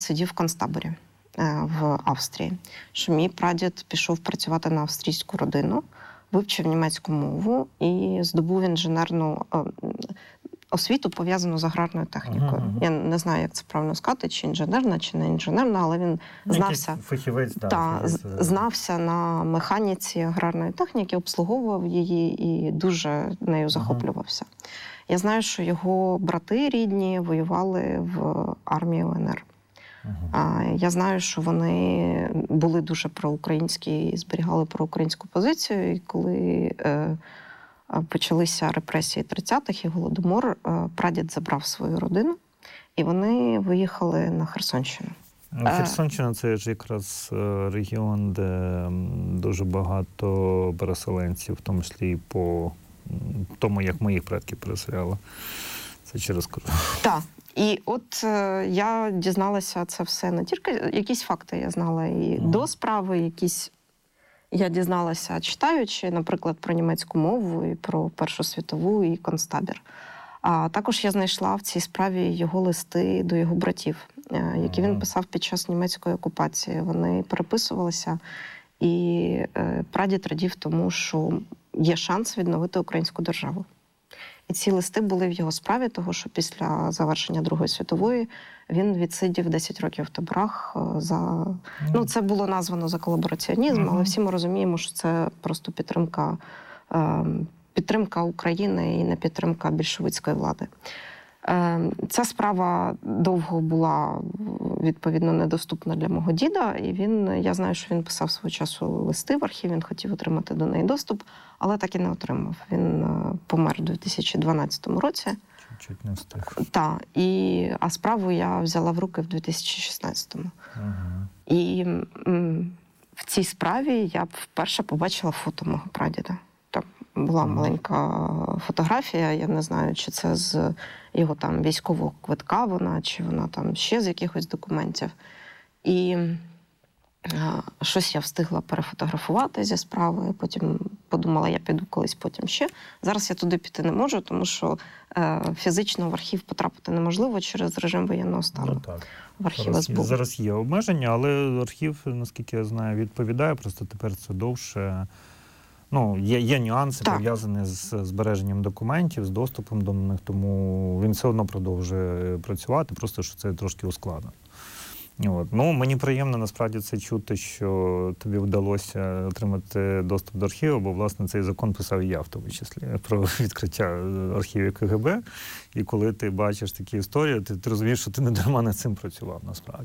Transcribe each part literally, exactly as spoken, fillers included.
сидів в концтаборі в Австрії, що мій прадід пішов працювати на австрійську родину, вивчив німецьку мову і здобув інженерну освіту, пов'язану з аграрною технікою. Ага. Я не знаю, як це правильно сказати, чи інженерна, чи не інженерна, але він знався, фахівець, да, та, фахівець. знався на механіці аграрної техніки, обслуговував її і дуже нею захоплювався. Ага. Я знаю, що його брати рідні воювали в армії УНР. Ага. Я знаю, що вони були дуже проукраїнські і зберігали проукраїнську позицію, і коли е, почалися репресії тридцятих і Голодомор, прадід забрав свою родину, і вони виїхали на Херсонщину. Херсонщина – це ж якраз регіон, де дуже багато переселенців, в тому числі і по тому, як моїх предків переселяли. Це через кордон. Так. І от е, я дізналася це все не тільки, якісь факти я знала і mm. до справи, якісь я дізналася, читаючи, наприклад, про німецьку мову, і про Першу світову, і концтабір. А також я знайшла в цій справі його листи до його братів, е, які mm. він писав під час німецької окупації. Вони переписувалися, і е, прадід радів тому, що є шанс відновити українську державу. І ці листи були в його справі, того, що після завершення Другої світової він відсидів десять років в таборах за... Mm. Ну, це було названо за колабораціонізм, mm-hmm. але всі ми розуміємо, що це просто підтримка, підтримка України і не підтримка більшовицької влади. Ця справа довго була, відповідно, недоступна для мого діда, і він, я знаю, що він писав свого часу листи в архів, він хотів отримати до неї доступ, але так і не отримав. Він помер у дві тисячі дванадцятому році. Чуть не встиг. Так, і, а справу я взяла в руки в дві тисячі шістнадцятому. Ага. І м, в цій справі я вперше побачила фото мого прадіда. Там була маленька фотографія, я не знаю, чи це з його там військового квитка вона, чи вона там ще з якихось документів. І а, щось я встигла перефотографувати зі справи, потім подумала, я піду колись потім ще. Зараз я туди піти не можу, тому що е, фізично в архів потрапити неможливо через режим воєнного стану. Ну, так. В архів зараз, ес бе у. Зараз є обмеження, але архів, наскільки я знаю, відповідає, просто тепер це довше. Ну, є, є нюанси, так, пов'язані з збереженням документів, з доступом до них, тому він все одно продовжує працювати, просто що це трошки ускладнено. От. Ну, мені приємно насправді це чути, що тобі вдалося отримати доступ до архіву, бо, власне, цей закон писав і я, в тому числі, про відкриття архівів ка ге бе. І коли ти бачиш такі історії, ти, ти розумієш, що ти не дарма над цим працював, насправді.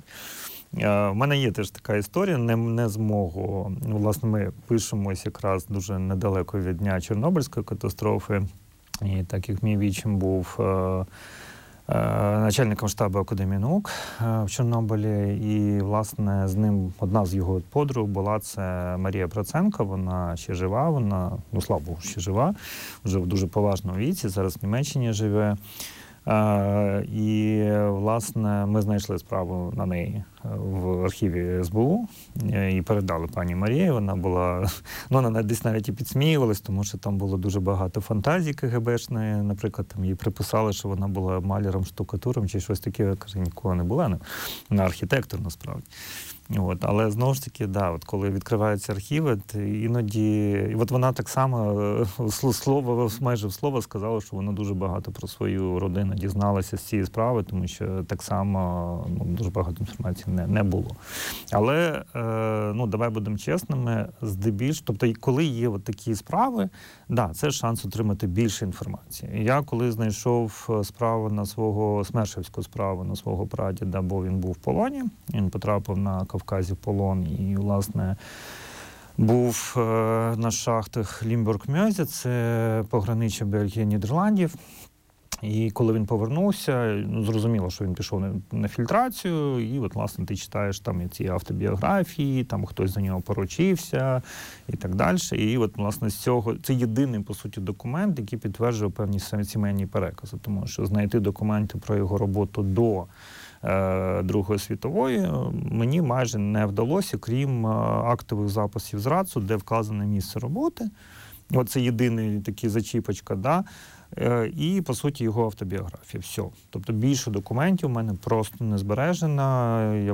У мене є теж така історія, не, не з мого. Власне, ми пишемось якраз дуже недалеко від дня Чорнобильської катастрофи. І так як мій вічим був е, е, начальником штабу Академії наук е, в Чорнобилі, і, власне, з ним одна з його подруг була це Марія Проценко. Вона ще жива, вона, ну, слава Богу, ще жива, вже в дуже поважному віці, зараз в Німеччині живе. Uh, і, власне, ми знайшли справу на неї в архіві ес бе у і передали пані Марії. Вона була, ну, вона десь навіть і підсміювалась, тому що там було дуже багато фантазій ка ге бешної. Наприклад, там їй приписали, що вона була маляром, штукатуром чи щось таке. Я кажу, ніколи не була. Вона архітектор, насправді. От, але знову ж таки, да, от коли відкриваються архіви, іноді, і от вона так само слово, майже в слово сказала, що вона дуже багато про свою родину дізналася з цієї справи, тому що так само, ну, дуже багато інформації не, не було. Але, е, ну, давай будемо чесними, здебільш, тобто, коли є от такі справи, да, це шанс отримати більше інформації. Я коли знайшов справу на свого, Смершевську справу на свого прадіда, бо він був в полоні, він потрапив на Кавказі в полон і, власне, був е, на шахтах Лімбург-Мьозе, це пограниччя Бельгії, Нідерландів. І коли він повернувся, ну, зрозуміло, що він пішов на, на фільтрацію, і от, власне, ти читаєш там ці автобіографії, там хтось за нього поручився і так далі. І от, власне, з цього, це єдиний, по суті, документ, який підтверджує певні сімейні перекази, тому що знайти документи про його роботу до е, Другої світової мені майже не вдалося, крім е, актових записів з РАЦУ, де вказане місце роботи. Оце єдиний такий зачіпочка, да? І, по суті, його автобіографія. Все. Тобто більше документів у мене просто не збережено.